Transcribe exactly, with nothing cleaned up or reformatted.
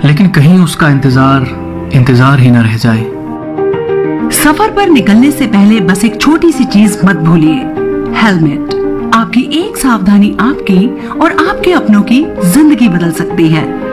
लेकिन कहीं उसका इंतजार इंतजार ही न रह जाए। सफर पर निकलने से पहले बस एक छोटी सी चीज मत भूलिए, हेलमेट। आपकी एक सावधानी आपकी और आपके अपनों की जिंदगी बदल सकती है।